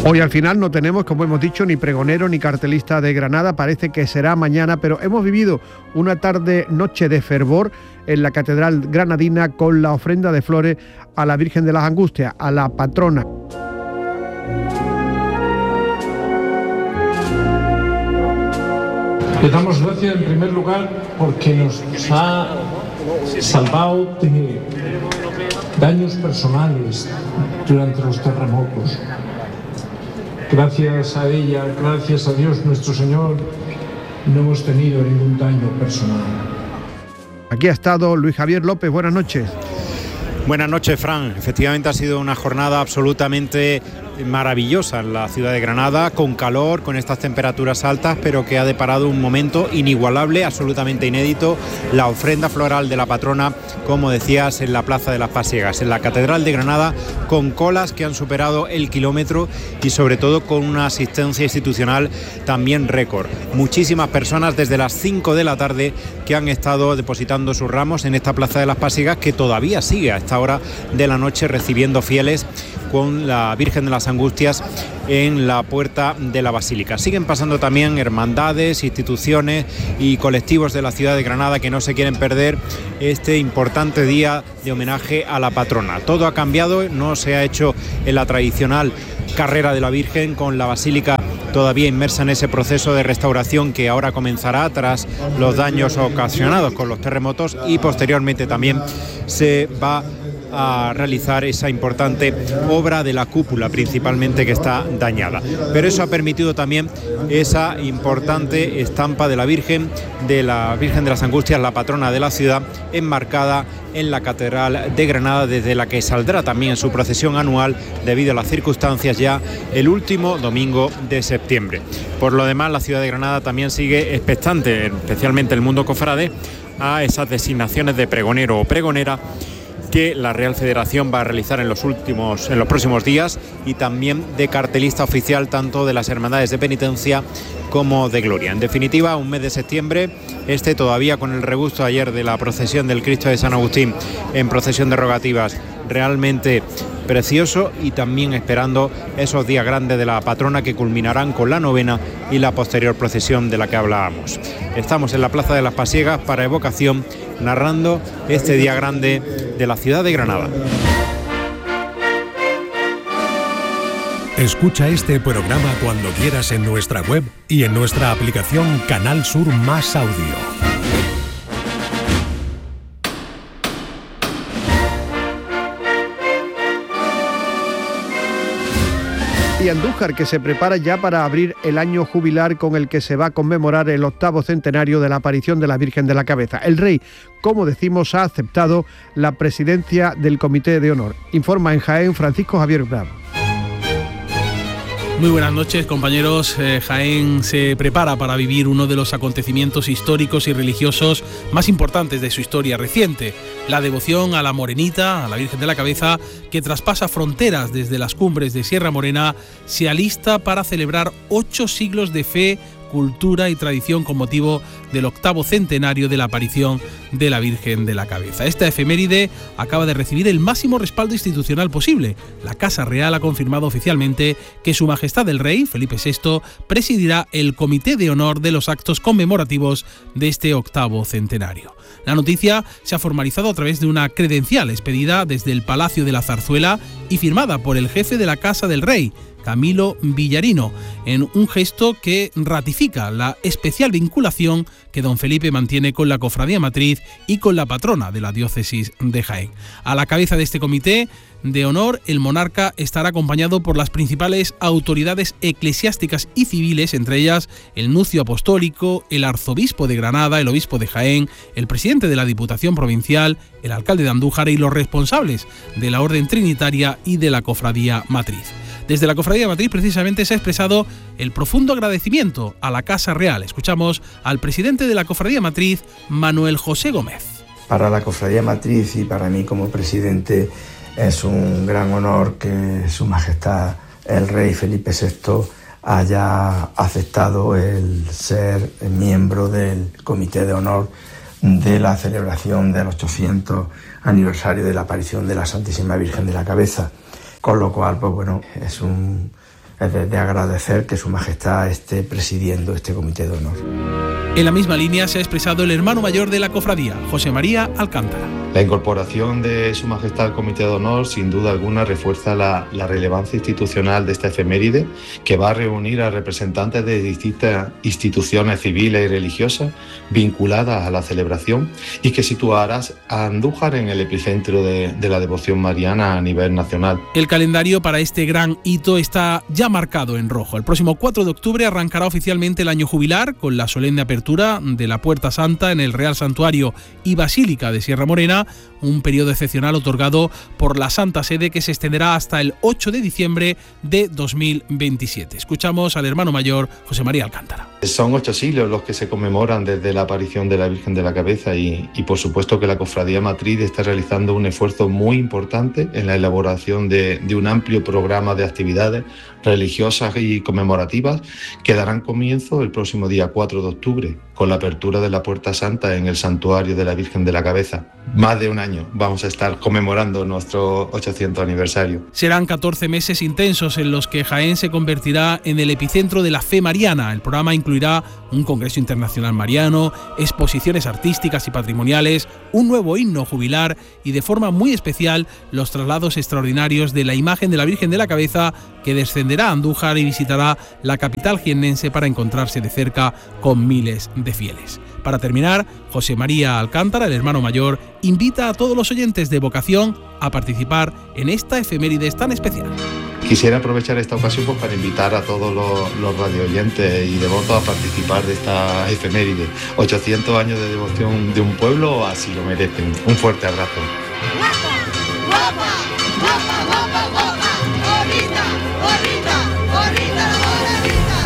Hoy al final no tenemos, como hemos dicho, ni pregonero ni cartelista de Granada, parece que será mañana, pero hemos vivido una tarde-noche de fervor en la Catedral Granadina con la ofrenda de flores a la Virgen de las Angustias, a la patrona. Le damos gracias en primer lugar porque nos ha salvado de daños personales durante los terremotos. Gracias a ella, gracias a Dios nuestro Señor, no hemos tenido ningún daño personal. Aquí ha estado Luis Javier López, buenas noches. Buenas noches, Fran. Efectivamente ha sido una jornada absolutamente maravillosa en la ciudad de Granada, con calor, con estas temperaturas altas, pero que ha deparado un momento inigualable, absolutamente inédito, la ofrenda floral de la patrona, como decías, en la Plaza de las Pasiegas, en la Catedral de Granada, con colas que han superado el kilómetro y sobre todo con una asistencia institucional también récord. Muchísimas personas desde las 5 de la tarde que han estado depositando sus ramos en esta Plaza de las Pasiegas, que todavía sigue a esta hora de la noche recibiendo fieles con la Virgen de las Angustias en la puerta de la Basílica. Siguen pasando también hermandades, instituciones y colectivos de la ciudad de Granada que no se quieren perder este importante día de homenaje a la patrona. Todo ha cambiado, no se ha hecho en la tradicional carrera de la Virgen, con la Basílica todavía inmersa en ese proceso de restauración que ahora comenzará tras los daños ocasionados con los terremotos, y posteriormente también se va a realizar esa importante obra de la cúpula principalmente, que está dañada. Pero eso ha permitido también esa importante estampa de la Virgen de las Angustias, la patrona de la ciudad, enmarcada en la Catedral de Granada, desde la que saldrá también su procesión anual debido a las circunstancias ya el último domingo de septiembre. Por lo demás, la ciudad de Granada también sigue expectante, especialmente el mundo cofrade, a esas designaciones de pregonero o pregonera que la Real Federación va a realizar en los próximos días, y también de cartelista oficial tanto de las hermandades de penitencia como de gloria. En definitiva, un mes de septiembre, todavía con el regusto ayer de la procesión del Cristo de San Agustín en procesión de rogativas, realmente precioso, y también esperando esos días grandes de la patrona que culminarán con la novena y la posterior procesión de la que hablábamos. Estamos en la Plaza de las Pasiegas para Evocación, narrando este día grande de la ciudad de Granada. Escucha este programa cuando quieras en nuestra web y en nuestra aplicación Canal Sur Más Audio. Y Andújar, que se prepara ya para abrir el año jubilar con el que se va a conmemorar el 8º centenario de la aparición de la Virgen de la Cabeza. El rey, como decimos, ha aceptado la presidencia del Comité de Honor. Informa en Jaén Francisco Javier Bravo. Muy buenas noches, compañeros. Jaén se prepara para vivir uno de los acontecimientos históricos y religiosos más importantes de su historia reciente: la devoción a la Morenita, a la Virgen de la Cabeza, que traspasa fronteras desde las cumbres de Sierra Morena, se alista para celebrar 8 siglos de fe, cultura y tradición con motivo del 8º centenario de la aparición de la Virgen de la Cabeza. Esta efeméride acaba de recibir el máximo respaldo institucional posible. La Casa Real ha confirmado oficialmente que Su Majestad el Rey, Felipe VI, presidirá el Comité de Honor de los actos conmemorativos de este 8º centenario. La noticia se ha formalizado a través de una credencial expedida desde el Palacio de la Zarzuela y firmada por el jefe de la Casa del Rey, Camilo Villarino, en un gesto que ratifica la especial vinculación que don Felipe mantiene con la Cofradía Matriz y con la patrona de la diócesis de Jaén. A la cabeza de este comité de honor, el monarca estará acompañado por las principales autoridades eclesiásticas y civiles, entre ellas el nuncio apostólico, el arzobispo de Granada, el obispo de Jaén, el presidente de la Diputación Provincial, el alcalde de Andújar y los responsables de la Orden Trinitaria y de la Cofradía Matriz. Desde la Cofradía Matriz precisamente se ha expresado el profundo agradecimiento a la Casa Real. Escuchamos al presidente de la Cofradía Matriz, Manuel José Gómez. Para la Cofradía Matriz y para mí como presidente es un gran honor que Su Majestad el Rey Felipe VI haya aceptado el ser miembro del Comité de Honor de la celebración del 800 aniversario de la aparición de la Santísima Virgen de la Cabeza. Con lo cual, pues bueno, es es de agradecer que Su Majestad esté presidiendo este comité de honor. En la misma línea se ha expresado el hermano mayor de la cofradía, José María Alcántara. La incorporación de Su Majestad al Comité de Honor sin duda alguna refuerza la relevancia institucional de esta efeméride, que va a reunir a representantes de distintas instituciones civiles y religiosas vinculadas a la celebración y que situará a Andújar en el epicentro de la devoción mariana a nivel nacional. El calendario para este gran hito está ya marcado en rojo. El próximo 4 de octubre arrancará oficialmente el año jubilar con la solemne apertura de la Puerta Santa en el Real Santuario y Basílica de Sierra Morena, un periodo excepcional otorgado por la Santa Sede que se extenderá hasta el 8 de diciembre de 2027. Escuchamos al hermano mayor José María Alcántara. Son 8 siglos los que se conmemoran desde la aparición de la Virgen de la Cabeza y por supuesto que la Cofradía Matriz está realizando un esfuerzo muy importante en la elaboración de un amplio programa de actividades religiosas y conmemorativas que darán comienzo el próximo día 4 de octubre con la apertura de la Puerta Santa en el Santuario de la Virgen de la Cabeza. Más de un año vamos a estar conmemorando nuestro 800 aniversario. Serán 14 meses intensos en los que Jaén se convertirá en el epicentro de la fe mariana. El programa incluirá un congreso internacional mariano, exposiciones artísticas y patrimoniales, un nuevo himno jubilar y de forma muy especial los traslados extraordinarios de la imagen de la Virgen de la Cabeza, que descenderá a Andújar y visitará la capital jiennense para encontrarse de cerca con miles de fieles. Para terminar, José María Alcántara, el hermano mayor, invita a todos los oyentes de vocación a participar en esta efemérides tan especial. Quisiera aprovechar esta ocasión para invitar a todos los radioyentes y devotos a participar de esta efeméride. 800 años de devoción de un pueblo, así lo merecen. Un fuerte abrazo.